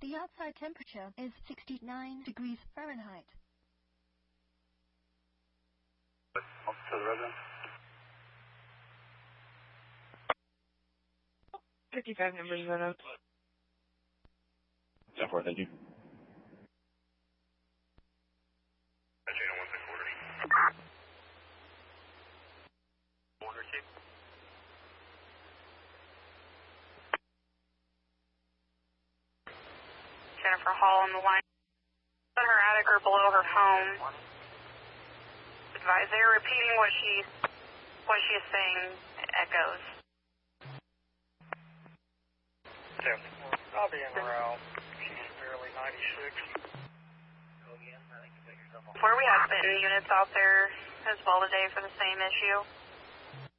The outside temperature is 69 degrees Fahrenheit. To the resident. 55 numbers run up. 10-4, thank you. Jennifer Hall on the line. On her attic or below her home. Advise they're repeating what she is saying. Echoes. I'll be in morale. She's barely 96. Where we have bitten units out there as well today for the same issue.